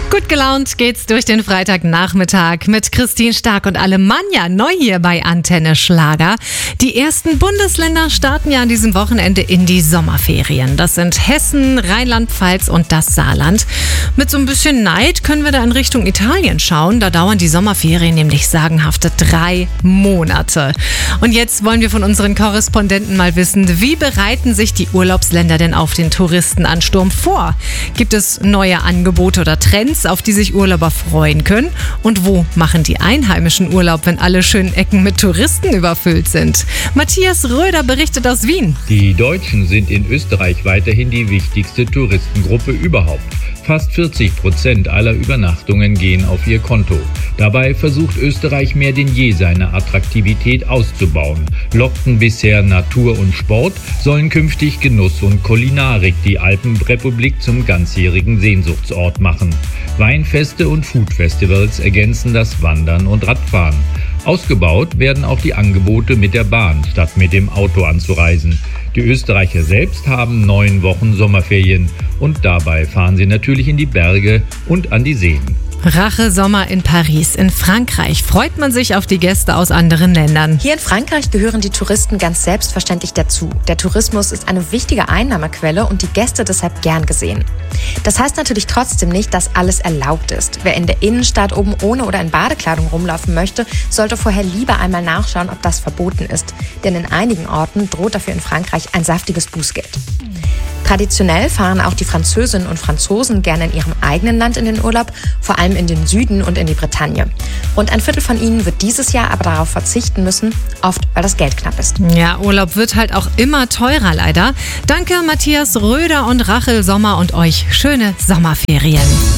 Gut gelaunt geht's durch den Freitagnachmittag mit Christine Stark und Alemannia, neu hier bei Antenne Schlager. Die ersten Bundesländer starten ja an diesem Wochenende in die Sommerferien. Das sind Hessen, Rheinland-Pfalz und das Saarland. Mit so ein bisschen Neid können wir da in Richtung Italien schauen. Da dauern die Sommerferien nämlich sagenhafte 3 Monate. Und jetzt wollen wir von unseren Korrespondenten mal wissen, wie bereiten sich die Urlaubsländer denn auf den Touristenansturm vor? Gibt es neue Angebote oder Trends, auf die sich Urlauber freuen können? Und wo machen die Einheimischen Urlaub, wenn alle schönen Ecken mit Touristen überfüllt sind? Matthias Röder berichtet aus Wien. Die Deutschen sind in Österreich weiterhin die wichtigste Touristengruppe überhaupt. Fast 40% aller Übernachtungen gehen auf ihr Konto. Dabei versucht Österreich mehr denn je seine Attraktivität auszubauen. Lockten bisher Natur und Sport, sollen künftig Genuss und Kulinarik die Alpenrepublik zum ganzjährigen Sehnsuchtsort machen. Weinfeste und Foodfestivals ergänzen das Wandern und Radfahren. Ausgebaut werden auch die Angebote mit der Bahn, statt mit dem Auto anzureisen. Die Österreicher selbst haben 9 Wochen Sommerferien und dabei fahren sie natürlich in die Berge und an die Seen. Rachesommer in Paris. In Frankreich freut man sich auf die Gäste aus anderen Ländern. Hier in Frankreich gehören die Touristen ganz selbstverständlich dazu. Der Tourismus ist eine wichtige Einnahmequelle und die Gäste deshalb gern gesehen. Das heißt natürlich trotzdem nicht, dass alles erlaubt ist. Wer in der Innenstadt oben ohne oder in Badekleidung rumlaufen möchte, sollte vorher lieber einmal nachschauen, ob das verboten ist. Denn in einigen Orten droht dafür in Frankreich ein saftiges Bußgeld. Traditionell fahren auch die Französinnen und Franzosen gerne in ihrem eigenen Land in den Urlaub, vor allem in den Süden und in die Bretagne. Rund ein Viertel von ihnen wird dieses Jahr aber darauf verzichten müssen, oft weil das Geld knapp ist. Ja, Urlaub wird halt auch immer teurer leider. Danke Matthias Röder und Rachel Sommer und euch schöne Sommerferien.